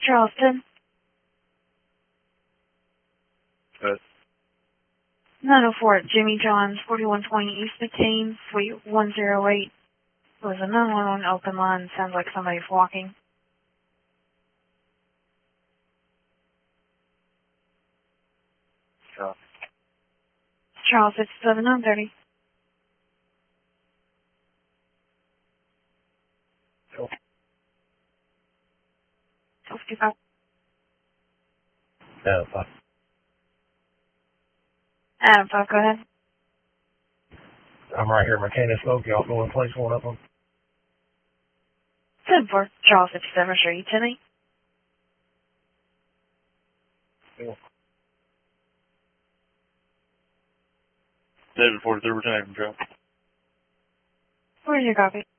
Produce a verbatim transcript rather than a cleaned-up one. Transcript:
Charleston. Good. nine oh four at Jimmy John's, forty-one twenty East McCain, Suite one oh eight. There was a nine one one open line. Sounds like somebody's walking. Charles. Charles fifty-seven, nine thirty. Cool. fifty-five. Yeah, fine. Adam five, go ahead. I'm right here, McCain Smoke. Y'all go and place one of them. ten four, Charles fifty-seven, sure you Timmy. Cool. David forty-three, returning from Joe. Where's your copy?